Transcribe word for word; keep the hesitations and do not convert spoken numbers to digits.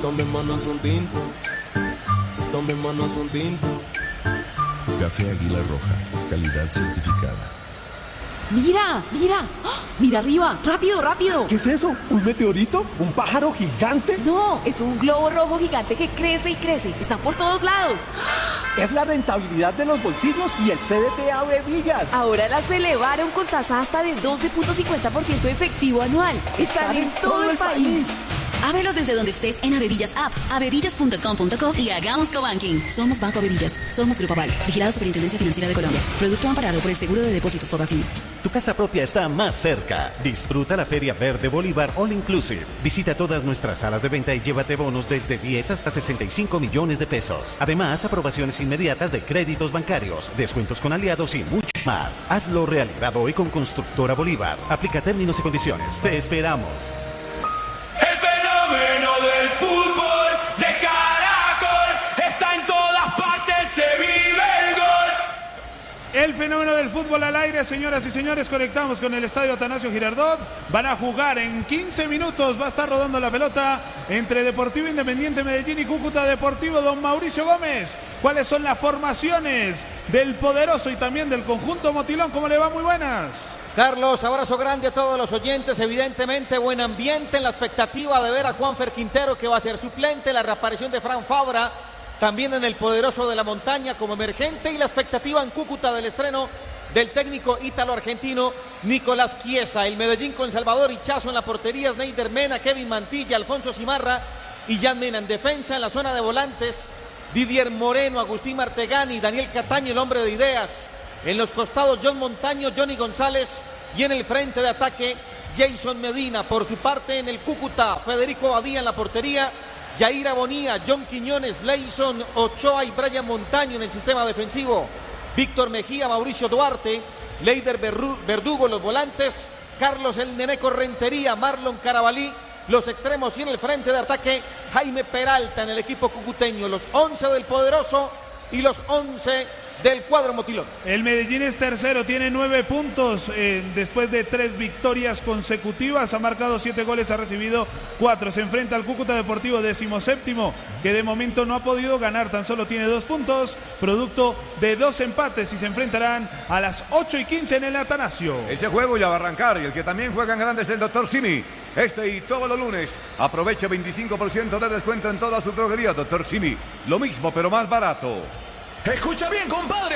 Tomémonos un tinto, tomémonos un tinto. Café Águila Roja, calidad certificada. ¡Mira! ¡Mira! ¡Oh! ¡Mira arriba! ¡Rápido, rápido! ¿Qué es eso? ¿Un meteorito? ¿Un pájaro gigante? No, es un globo rojo gigante que crece y crece. Están por todos lados. Es la rentabilidad de los bolsillos y el C D T Ave Villas. Ahora las elevaron con tasa hasta de doce punto cincuenta por ciento efectivo anual. Están, Están en, en todo, todo el país. país. Ábrelos desde donde estés en Avevillas App, avevillas punto com punto co y hagamos cobanking. Somos Banco Avevillas, somos Grupo Aval, vigilado Superintendencia Financiera de Colombia. Producto amparado por el Seguro de Depósitos Fogafín. Tu casa propia está más cerca. Disfruta la Feria Verde Bolívar All Inclusive. Visita todas nuestras salas de venta y llévate bonos desde diez hasta sesenta y cinco millones de pesos. Además, aprobaciones inmediatas de créditos bancarios, descuentos con aliados y mucho más. Hazlo realidad hoy con Constructora Bolívar. Aplica términos y condiciones. Te esperamos. Del fútbol de Caracol está en todas partes, se vive el gol. El fenómeno del fútbol al aire, señoras y señores, conectamos con el estadio Atanasio Girardot. Van a jugar en quince minutos, va a estar rodando la pelota entre Deportivo Independiente Medellín y Cúcuta Deportivo. Don Mauricio Gómez, ¿cuáles son las formaciones del poderoso y también del conjunto Motilón? ¿Cómo le va? Muy buenas. Carlos, abrazo grande a todos los oyentes, evidentemente buen ambiente en la expectativa de ver a Juanfer Quintero, que va a ser suplente, la reaparición de Fran Fabra, también en el poderoso de la montaña como emergente, y la expectativa en Cúcuta del estreno del técnico ítalo-argentino Nicolás Chiesa. El Medellín con Salvador Hichazo en la portería, Sneider Mena, Kevin Mantilla, Alfonso Cimarra y Jan Mena. En defensa, en la zona de volantes, Didier Moreno, Agustín Martegani, Daniel Cataño, el hombre de ideas. En los costados, John Montaño, Johnny González, y en el frente de ataque, Jason Medina. Por su parte, en el Cúcuta, Federico Badía en la portería, Yair Bonía, John Quiñones, Leison Ochoa y Brian Montaño en el sistema defensivo. Víctor Mejía, Mauricio Duarte, Leider Verdugo los volantes, Carlos el Neneco Rentería, Marlon Carabalí los extremos, y en el frente de ataque, Jaime Peralta en el equipo cucuteño. Los once del poderoso y los once del cuadro Motilón. El Medellín es tercero, tiene nueve puntos eh, después de tres victorias consecutivas, ha marcado siete goles, ha recibido cuatro. Se enfrenta al Cúcuta Deportivo, decimoséptimo, que de momento no ha podido ganar, tan solo tiene dos puntos, producto de dos empates, y se enfrentarán a las ocho y quince en el Atanasio. Ese juego ya va a arrancar, y el que también juega en grande es el doctor Simi. Este y todos los lunes aprovecha veinticinco por ciento de descuento en toda su droguería. doctor Simi, lo mismo pero más barato. Escucha bien, compadre.